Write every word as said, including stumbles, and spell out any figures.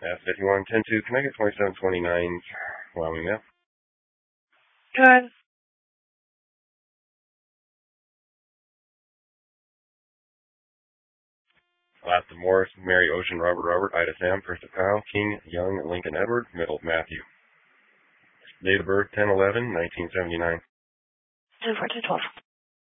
F fifty-one ten two, can I get twenty-seven twenty-nine Wyoming now? Good. Last of Morris, Mary Ocean, Robert Robert, Ida Sam, first of Kyle, King, Young, Lincoln Edward, middle of Matthew. Date of birth ten eleven nineteen seventy-nine. ten fourteen twelve.